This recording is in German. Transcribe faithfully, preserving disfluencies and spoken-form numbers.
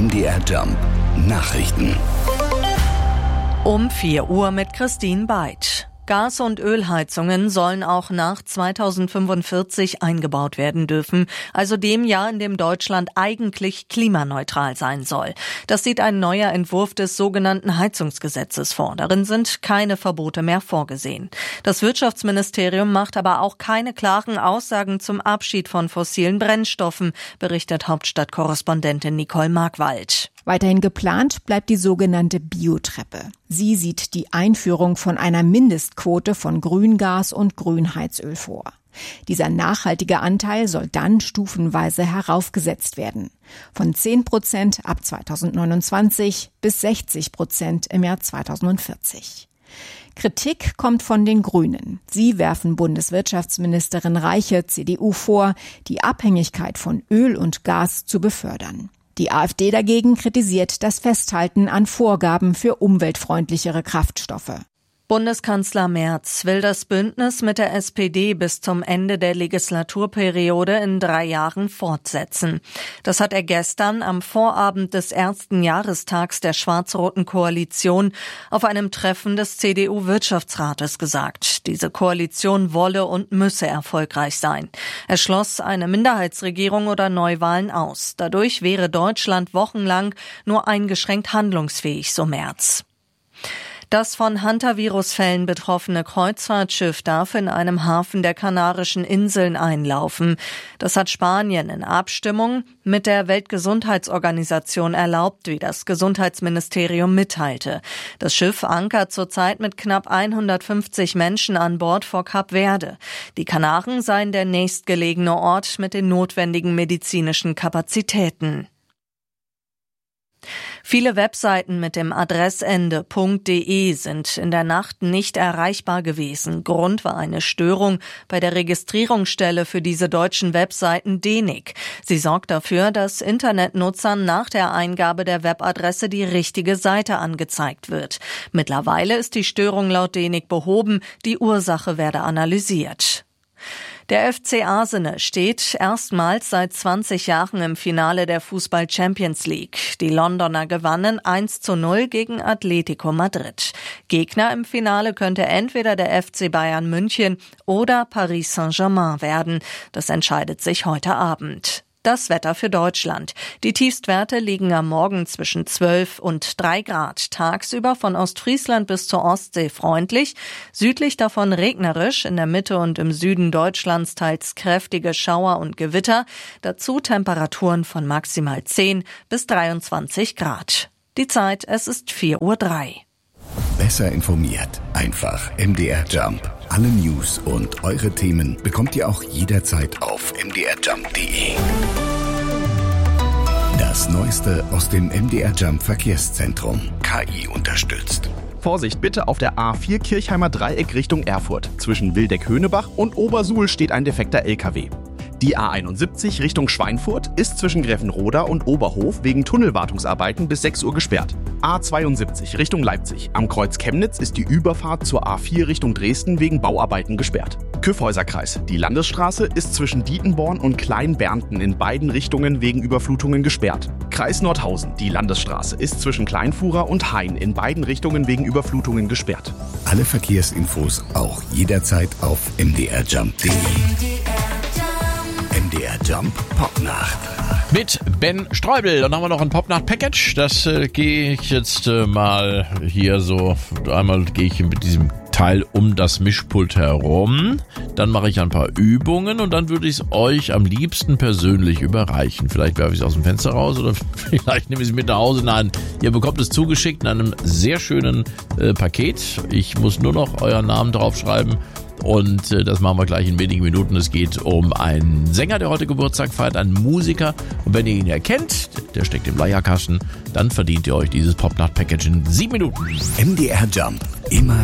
M D R Jump Nachrichten. Um vier Uhr mit Christine Beitsch. Gas- und Ölheizungen sollen auch nach zweitausendfünfundvierzig eingebaut werden dürfen, also dem Jahr, in dem Deutschland eigentlich klimaneutral sein soll. Das sieht ein neuer Entwurf des sogenannten Heizungsgesetzes vor. Darin sind keine Verbote mehr vorgesehen. Das Wirtschaftsministerium macht aber auch keine klaren Aussagen zum Abschied von fossilen Brennstoffen, berichtet Hauptstadtkorrespondentin Nicole Markwald. Weiterhin geplant bleibt die sogenannte Biotreppe. Sie sieht die Einführung von einer Mindestquote von Grüngas und Grünheizöl vor. Dieser nachhaltige Anteil soll dann stufenweise heraufgesetzt werden. Von zehn Prozent ab zweitausendneunundzwanzig bis sechzig Prozent im Jahr zweitausendvierzig. Kritik kommt von den Grünen. Sie werfen Bundeswirtschaftsministerin Reiche, C D U, vor, die Abhängigkeit von Öl und Gas zu befördern. Die AfD dagegen kritisiert das Festhalten an Vorgaben für umweltfreundlichere Kraftstoffe. Bundeskanzler Merz will das Bündnis mit der S P D bis zum Ende der Legislaturperiode in drei Jahren fortsetzen. Das hat er gestern am Vorabend des ersten Jahrestags der schwarz-roten Koalition auf einem Treffen des C D U-Wirtschaftsrates gesagt. Diese Koalition wolle und müsse erfolgreich sein. Er schloss eine Minderheitsregierung oder Neuwahlen aus. Dadurch wäre Deutschland wochenlang nur eingeschränkt handlungsfähig, so Merz. Das von Hantavirus-Fällen betroffene Kreuzfahrtschiff darf in einem Hafen der Kanarischen Inseln einlaufen. Das hat Spanien in Abstimmung mit der Weltgesundheitsorganisation erlaubt, wie das Gesundheitsministerium mitteilte. Das Schiff ankert zurzeit mit knapp hundertfünfzig Menschen an Bord vor Kap Verde. Die Kanaren seien der nächstgelegene Ort mit den notwendigen medizinischen Kapazitäten. Viele Webseiten mit dem Adressende .de sind in der Nacht nicht erreichbar gewesen. Grund war eine Störung bei der Registrierungsstelle für diese deutschen Webseiten D E N I C. Sie sorgt dafür, dass Internetnutzern nach der Eingabe der Webadresse die richtige Seite angezeigt wird. Mittlerweile ist die Störung laut D E N I C behoben. Die Ursache werde analysiert. Der F C Arsenal steht erstmals seit zwanzig Jahren im Finale der Fußball-Champions League. Die Londoner gewannen eins zu null gegen Atletico Madrid. Gegner im Finale könnte entweder der F C Bayern München oder Paris Saint-Germain werden. Das entscheidet sich heute Abend. Das Wetter für Deutschland. Die Tiefstwerte liegen am Morgen zwischen zwölf und drei Grad. Tagsüber von Ostfriesland bis zur Ostsee freundlich. Südlich davon regnerisch. In der Mitte und im Süden Deutschlands teils kräftige Schauer und Gewitter. Dazu Temperaturen von maximal zehn bis dreiundzwanzig Grad. Die Zeit, es ist vier Uhr drei. Besser informiert. Einfach M D R Jump. Alle News und eure Themen bekommt ihr auch jederzeit auf m d r jump punkt d e. Das Neueste aus dem M D R Jump Verkehrszentrum. K I unterstützt. Vorsicht bitte auf der A vier Kirchheimer Dreieck Richtung Erfurt. Zwischen Wildeck-Höhnebach und Obersuhl steht ein defekter L K W. Die A einundsiebzig Richtung Schweinfurt ist zwischen Greffenroda und Oberhof wegen Tunnelwartungsarbeiten bis sechs Uhr gesperrt. A zweiundsiebzig Richtung Leipzig. Am Kreuz Chemnitz ist die Überfahrt zur A vier Richtung Dresden wegen Bauarbeiten gesperrt. Kyffhäuserkreis. Die Landesstraße ist zwischen Dietenborn und Kleinbernten in beiden Richtungen wegen Überflutungen gesperrt. Kreis Nordhausen. Die Landesstraße ist zwischen Kleinfuhrer und Hain in beiden Richtungen wegen Überflutungen gesperrt. Alle Verkehrsinfos auch jederzeit auf m d r jump punkt d e. M D R Jump Popnacht. Mit Ben Streubel. Dann haben wir noch ein Popnacht-Package. Das äh, gehe ich jetzt äh, mal hier so, einmal gehe ich mit diesem Teil um das Mischpult herum. Dann mache ich ein paar Übungen und dann würde ich es euch am liebsten persönlich überreichen. Vielleicht werfe ich es aus dem Fenster raus oder vielleicht nehme ich es mit nach Hause. Nein, ihr bekommt es zugeschickt in einem sehr schönen äh, Paket. Ich muss nur noch euren Namen draufschreiben. Und äh, das machen wir gleich in wenigen Minuten. Es geht um einen Sänger, der heute Geburtstag feiert, einen Musiker. Und wenn ihr ihn erkennt, der steckt im Leierkasten, dann verdient ihr euch dieses Popnacht-Package in sieben Minuten. M D R Jump. Immer